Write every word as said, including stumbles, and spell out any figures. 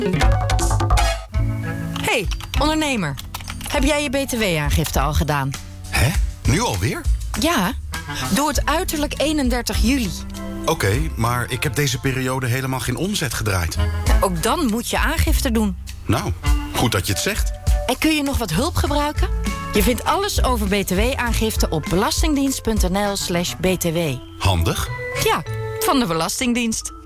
Hey, ondernemer. Heb jij je B T W-aangifte al gedaan? Hè? Nu alweer? Ja, doe het uiterlijk eenendertig juli. Oké, okay, maar ik heb deze periode helemaal geen omzet gedraaid. Ook dan moet je aangifte doen. Nou, goed dat je het zegt. En kun je nog wat hulp gebruiken? Je vindt alles over B T W-aangifte op belastingdienst punt n l slash b t w. Handig. Ja, van de Belastingdienst.